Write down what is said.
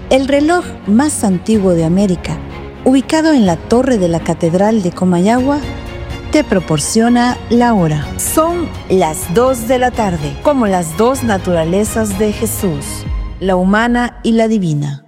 El reloj más antiguo de América, ubicado en la torre de la Catedral de Comayagua, te proporciona la hora. Son las 2 de la tarde, como las dos naturalezas de Jesús, la humana y la divina.